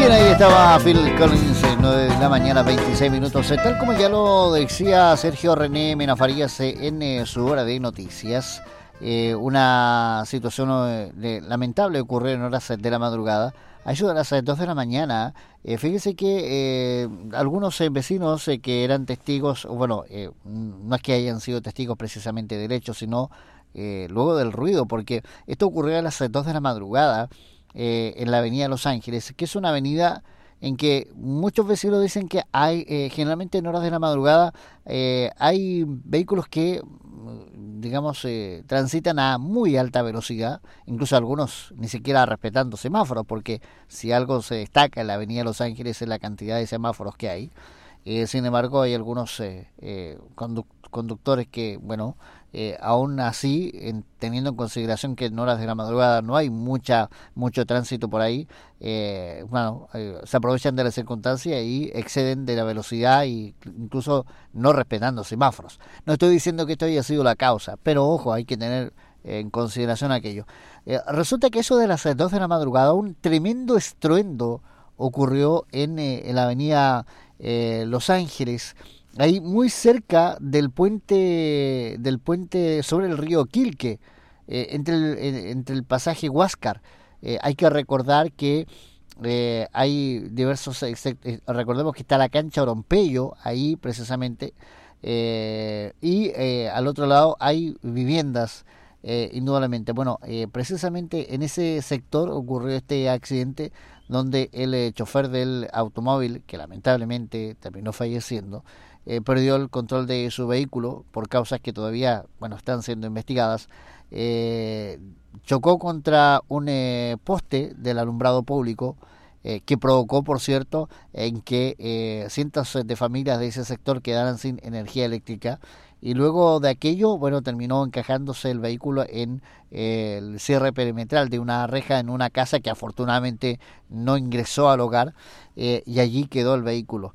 Bien, ahí estaba Phil Collins, 9 de la mañana, 26 minutos. Tal como ya lo decía Sergio René Mena Farías en su hora de noticias, una situación lamentable ocurrió en horas de la madrugada. A eso de las 2 de la mañana, fíjese que algunos vecinos que eran testigos, bueno, no es que hayan sido testigos precisamente del hecho, sino luego del ruido, porque esto ocurrió a las 2 de la madrugada. En la avenida Los Ángeles, que es una avenida en que muchos vecinos dicen que hay, generalmente en horas de la madrugada, hay vehículos que, digamos, transitan a muy alta velocidad, incluso algunos ni siquiera respetando semáforos, porque si algo se destaca en la avenida Los Ángeles es la cantidad de semáforos que hay. Sin embargo, hay algunos conductores que, bueno, aún así, teniendo en consideración que en horas de la madrugada no hay mucho tránsito por ahí, se aprovechan de la circunstancia y exceden de la velocidad e incluso no respetando semáforos. No estoy diciendo que esto haya sido la causa, pero ojo, hay que tener en consideración aquello. Resulta que eso de las 2 de la madrugada, un tremendo estruendo ocurrió en la avenida Los Ángeles, ahí muy cerca del puente sobre el río Quilque, entre el pasaje Huáscar. Hay que recordar que hay diversos, recordemos que está la cancha Orompello ahí precisamente, y al otro lado hay viviendas, indudablemente. Bueno, precisamente en ese sector ocurrió este accidente donde el chofer del automóvil, que lamentablemente terminó falleciendo, perdió el control de su vehículo por causas que todavía, bueno, están siendo investigadas. Chocó contra un poste del alumbrado público, que provocó, por cierto, en que cientos de familias de ese sector quedaran sin energía eléctrica. Y luego de aquello, bueno, terminó encajándose el vehículo en el cierre perimetral de una reja en una casa que afortunadamente no ingresó al hogar, y allí quedó el vehículo.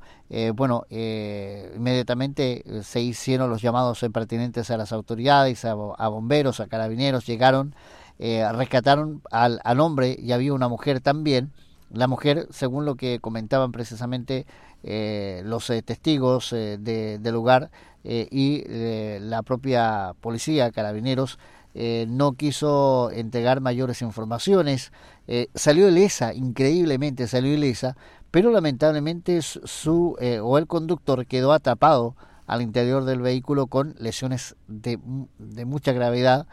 Inmediatamente se hicieron los llamados pertinentes a las autoridades, a bomberos, a carabineros, llegaron, rescataron al hombre, y había una mujer también. La mujer, según lo que comentaban precisamente los testigos del lugar, y la propia policía, carabineros, no quiso entregar mayores informaciones. Salió ilesa, increíblemente salió ilesa, pero lamentablemente el conductor quedó atrapado al interior del vehículo con lesiones de mucha gravedad.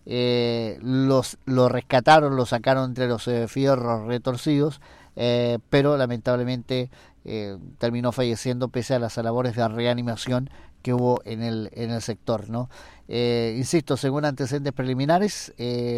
Lo rescataron, lo sacaron entre los fierros retorcidos, pero lamentablemente terminó falleciendo pese a las labores de reanimación que hubo en el sector, ¿no? Insisto, según antecedentes preliminares,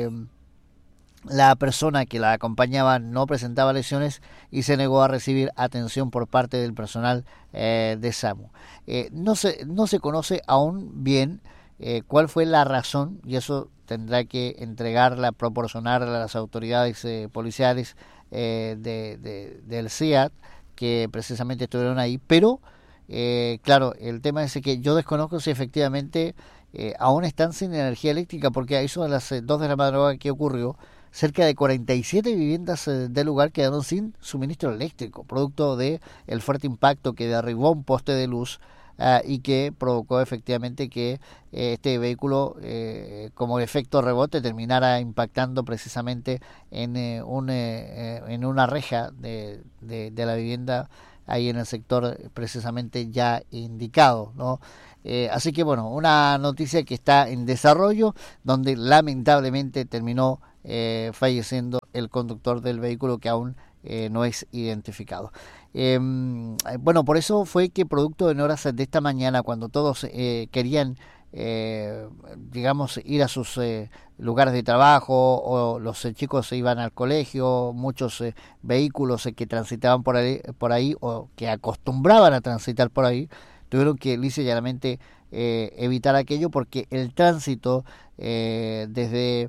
la persona que la acompañaba no presentaba lesiones y se negó a recibir atención por parte del personal de SAMU. No se conoce aún bien cuál fue la razón, y eso tendrá que proporcionarla a las autoridades policiales del CIAT, que precisamente estuvieron ahí, pero claro, el tema es que yo desconozco si efectivamente aún están sin energía eléctrica, porque a eso de las 2 de la madrugada que ocurrió, cerca de 47 viviendas del lugar quedaron sin suministro eléctrico, producto de el fuerte impacto que derribó un poste de luz, y que provocó efectivamente que este vehículo, como efecto rebote, terminara impactando precisamente en una reja de la vivienda ahí en el sector precisamente ya indicado, ¿no? Así que bueno, una noticia que está en desarrollo, donde lamentablemente terminó falleciendo el conductor del vehículo, que aún no es identificado. Bueno, por eso fue que producto en horas de esta mañana, cuando todos querían, digamos, ir a sus lugares de trabajo, o los chicos se iban al colegio, muchos vehículos que transitaban por ahí o que acostumbraban a transitar por ahí, tuvieron que lisa y llanamente evitar aquello, porque el tránsito desde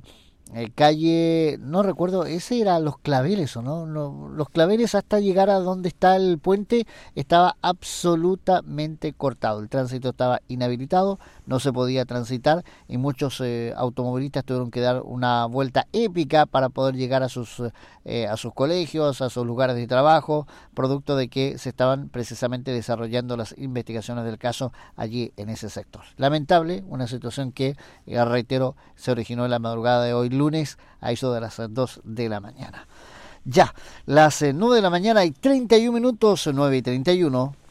calle, no recuerdo, ese era Los Claveles, ¿o no? No, Los Claveles hasta llegar a donde está el puente estaba absolutamente cortado. El tránsito estaba inhabilitado, no se podía transitar y muchos automovilistas tuvieron que dar una vuelta épica para poder llegar a sus colegios, a sus lugares de trabajo, producto de que se estaban precisamente desarrollando las investigaciones del caso allí en ese sector. Lamentable, una situación que, reitero, se originó en la madrugada de hoy lunes a eso de las 2 de la mañana. Ya, las 9 de la mañana y 31 minutos, 9 y 31.